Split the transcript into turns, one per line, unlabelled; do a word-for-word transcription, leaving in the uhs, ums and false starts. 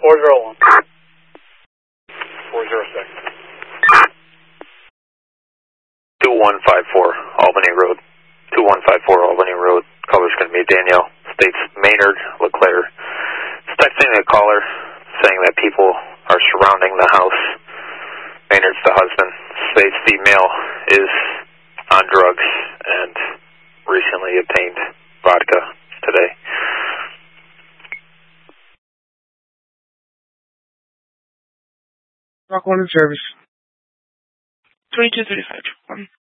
four zero one. four zero six.
two one five four Albany Road. two one five four Albany Road. Caller's going to be Danielle. States Maynard LeClaire. It's texting the caller saying that people are surrounding the house. Maynard's the husband. States the male is on drugs and recently obtained vodka today.
Rock one in service.
twenty-two thirty-five.